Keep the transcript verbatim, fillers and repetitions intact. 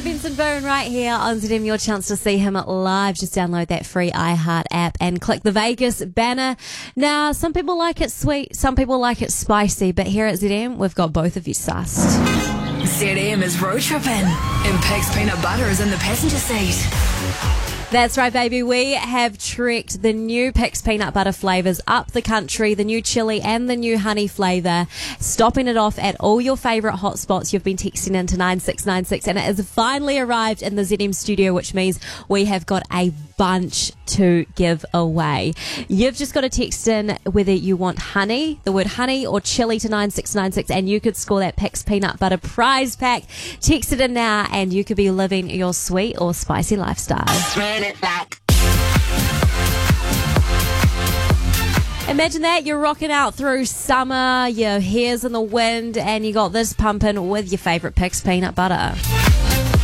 Benson Boone right here on Z M. Your chance to see him live. Just download that free iHeart app and click the Vegas banner. Now, some people like it sweet, some people like it spicy, but here at Z M, we've got both of you sussed. Z M is road tripping, and Pig's peanut butter is in the passenger seat. That's right, baby. We have trekked the new Pix peanut butter flavours up the country, the new chili and the new honey flavour, stopping it off at all your favourite hotspots. You've been texting into nine six nine six, and it has finally arrived in the Z M studio, which means we have got a bunch to give away. You've just got to text in whether you want honey, the word honey, or chili to nine six nine six, and you could score that Pix peanut butter prize pack. Text it in now, and you could be living your sweet or spicy lifestyle. It back. Imagine that, you're rocking out through summer, your hair's in the wind, and you got this pumping with your favourite Pix peanut butter.